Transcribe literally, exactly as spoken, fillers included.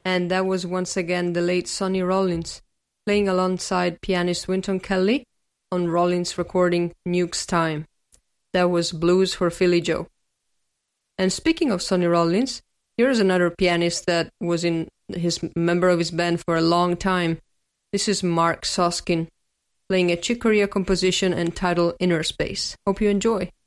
And that was once again the late Sonny Rollins, playing alongside pianist Wynton Kelly on Rollins' recording Nuke's Time. That was Blues for Philly Joe. And speaking of Sonny Rollins, here's another pianist that was in his member of his band for a long time. This is Mark Soskin, playing a Chick Corea composition entitled Inner Space. Hope you enjoy.